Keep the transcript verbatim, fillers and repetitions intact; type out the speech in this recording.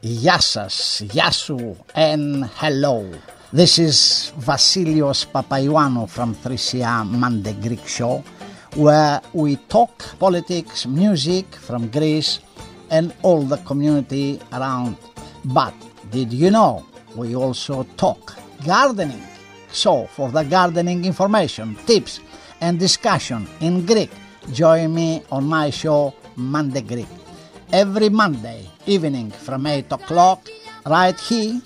Γεια σας, γεια σου, and hello. This is Vasilios Papayouanou from three C R Monday Greek Show, where we talk politics, music from Greece and all the community around. But did you know we also talk gardening? So for the gardening information, tips and discussion in Greek, join me on my show Monday Greek. Every Monday evening from eight o'clock, right here